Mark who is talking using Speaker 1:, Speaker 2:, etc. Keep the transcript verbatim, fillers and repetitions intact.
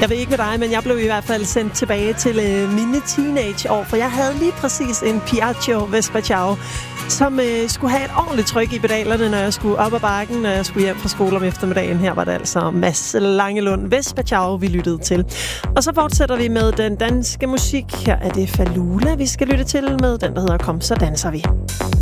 Speaker 1: Jeg ved ikke med dig, men jeg blev i hvert fald sendt tilbage til øh, mine teenageår, for jeg havde lige præcis en Piaggio Vespa Ciao, som øh, skulle have et ordentligt tryk i pedalerne, når jeg skulle op ad bakken, når jeg skulle hjem fra skole om eftermiddagen. Her var det altså Mads Langelund Vespa Ciao, vi lyttede til. Og så fortsætter vi med den danske musik. Her er det Falula, vi skal lytte til med den, der hedder Kom, så danser vi.